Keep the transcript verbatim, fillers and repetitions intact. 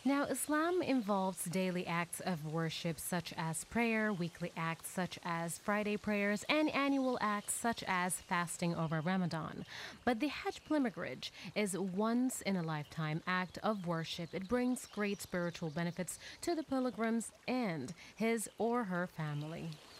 Now, Islam involves daily acts of worship such as prayer, weekly acts such as Friday prayers, and annual acts such as fasting over Ramadan. But the Hajj pilgrimage is once in a lifetime act of worship. It brings great spiritual benefits to the pilgrims and his or her family.